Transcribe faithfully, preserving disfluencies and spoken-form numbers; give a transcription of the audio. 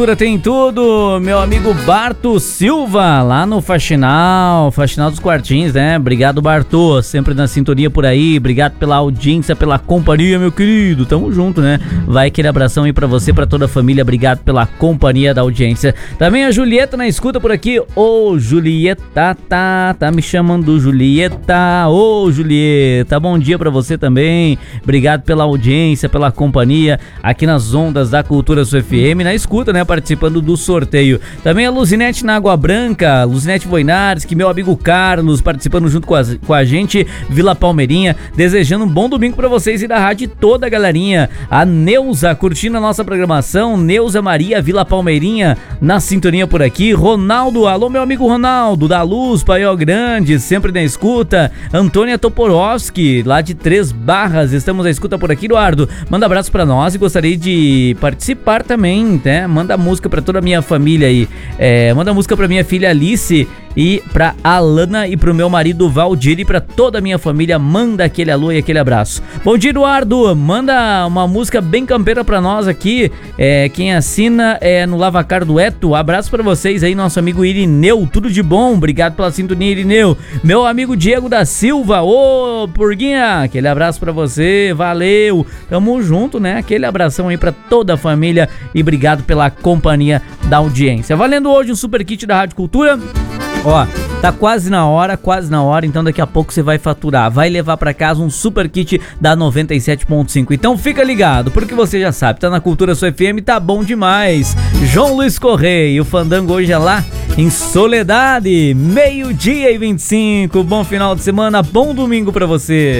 Tem tudo, meu amigo Barto Silva, lá no Faxinal, Faxinal dos Quartins, né? Obrigado, Barto, sempre na sintonia por aí, obrigado pela audiência, pela companhia, meu querido, tamo junto, né? Vai aquele abração aí pra você, pra toda a família, obrigado pela companhia da audiência. Também a Julieta na escuta por aqui, ô Julieta, tá, tá me chamando Julieta, ô Julieta, bom dia pra você também, obrigado pela audiência, pela companhia, aqui nas ondas da Cultura Sul F M, na escuta, né? Participando do sorteio. Também a Luzinete na Água Branca, Luzinete Voinares, que meu amigo Carlos participando junto com a, com a gente, Vila Palmeirinha, desejando um bom domingo pra vocês e da rádio toda a galerinha. A Neuza curtindo a nossa programação, Neuza Maria, Vila Palmeirinha na sintonia por aqui. Ronaldo, alô meu amigo Ronaldo, da Luz, Paiol Grande, sempre na escuta. Antônia Toporowski, lá de Três Barras, estamos na escuta por aqui. Eduardo, manda abraço pra nós e gostaria de participar também, né? Manda música pra toda a minha família aí, é, manda música pra minha filha Alice e pra Alana e pro meu marido Valdir e pra toda a minha família, manda aquele alô e aquele abraço. Bom dia, Eduardo, manda uma música bem campeira pra nós aqui, é, quem assina é no Lavacar Dueto, abraço pra vocês aí, nosso amigo Irineu, tudo de bom, obrigado pela sintonia, Irineu. Meu amigo Diego da Silva, ô Purguinha, aquele abraço pra você, valeu, tamo junto, né, aquele abração aí pra toda a família e obrigado pela companhia da audiência. Valendo hoje um super kit da Rádio Cultura. Ó, tá quase na hora, quase na hora, então daqui a pouco você vai faturar, vai levar pra casa um super kit da noventa e sete ponto cinco. Então fica ligado, porque você já sabe, tá na Cultura Sul F M, tá bom demais. João Luiz Correia, o Fandango hoje é lá em Soledade, meio-dia e vinte e cinco. Bom final de semana, bom domingo pra você.